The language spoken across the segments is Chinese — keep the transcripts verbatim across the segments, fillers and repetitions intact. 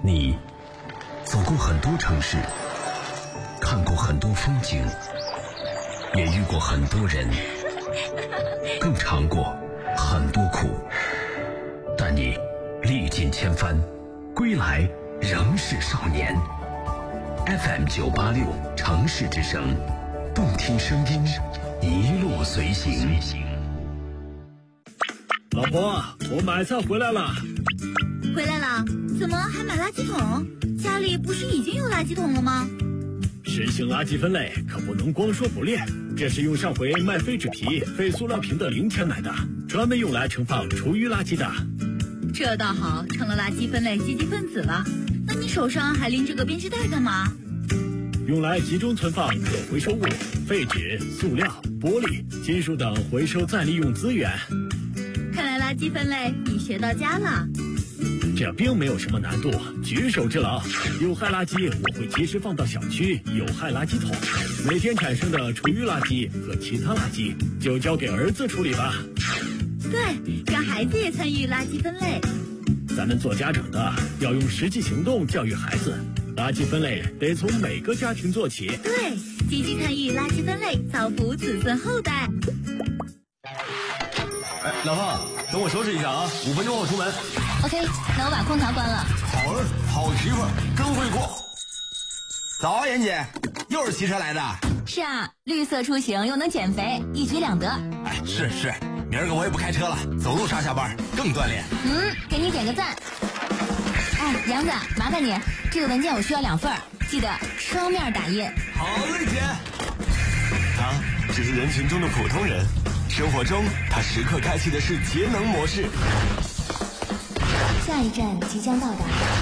你走过很多城市，看过很多风景，也遇过很多人，更尝过很多苦，但你历尽千帆，归来仍是少年。 F M 九八六城市之声，动听声音，一路随行。 老婆，我买菜回来了。 回来了？怎么还买垃圾桶？家里不是已经有垃圾桶了吗？ 实行垃圾分类可不能光说不练，这是用上回卖废纸皮、废塑料瓶的零钱买的，专门用来盛放厨余垃圾的。 这倒好，成了垃圾分类积极分子了。那你手上还拎着个编织袋干嘛？ 用来集中存放可回收物、废纸、塑料、玻璃、金属等回收再利用资源。 看来垃圾分类你学到家了。 这并没有什么难度，举手之劳。有害垃圾我会及时放到小区有害垃圾桶，每天产生的厨余垃圾和其他垃圾就交给儿子处理吧。 对，让孩子也参与垃圾分类。 咱们做家长的要用实际行动教育孩子，垃圾分类得从每个家庭做起。 对，积极参与垃圾分类，造福子孙后代。 哎，老婆，等我收拾一下啊，五分钟后出门。 OK， 那我把空调关了。 好儿好媳妇儿真会过。早啊，妍姐，又是骑车来的。 是啊，绿色出行又能减肥，一举两得。 哎，是是，明儿个我也不开车了，走路上下班更锻炼。 嗯，给你点个赞。哎，杨子，麻烦你，这个文件我需要两份，记得双面打印。 好嘞，姐。 他只是人群中的普通人，生活中他时刻开启的是节能模式。 下一站即将到达。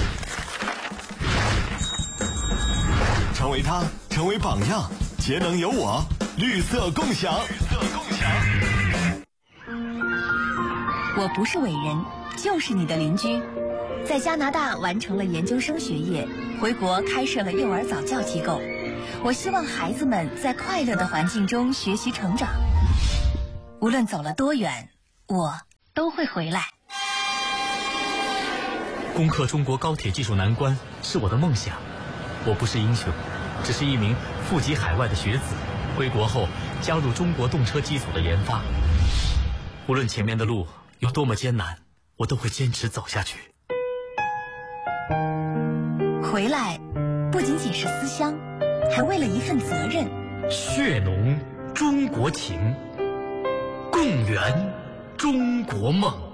成为他，成为榜样，节能有我，绿色共享。绿色共享。 我不是伟人，就是你的邻居。在加拿大完成了研究生学业，回国开设了幼儿早教机构。我希望孩子们在快乐的环境中学习成长。无论走了多远，我都会回来。 攻克中国高铁技术难关是我的梦想。我不是英雄，只是一名富集海外的学子，归国后加入中国动车机组的研发。无论前面的路有多么艰难，我都会坚持走下去。 回来不仅仅是思乡，还为了一份责任。 血浓中国情，共圆中国梦。